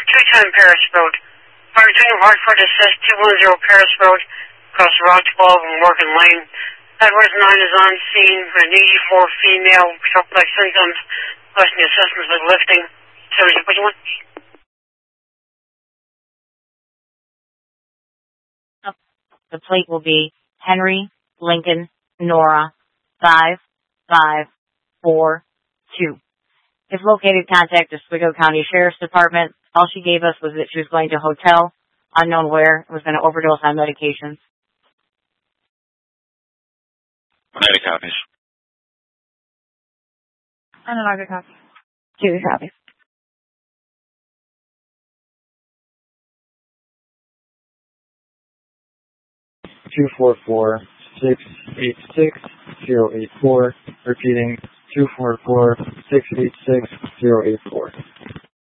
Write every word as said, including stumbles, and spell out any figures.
two ten Paris Road. Fire two Hartford Assist two one zero Paris Road, across Route twelve and Morgan Lane. Edwards nine is on scene for an eighty-four female, complex symptoms, requesting assistance with lifting. seventy, which one? The plate will be Henry Lincoln Nora five five four two. If located, contact the Oswego County Sheriff's Department. All she gave us was that she was going to a hotel, unknown where, was going to overdose on medications. ninety copies. And another copy. Two copies. two four four, six eight six, zero eight four. Repeating, two four four, six eight six, zero eight four.